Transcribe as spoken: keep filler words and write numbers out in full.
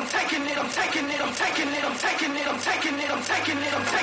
taking it, I'm taking it, I'm taking it, I'm taking it, I'm taking it, I'm taking it, I'm taking it, I'm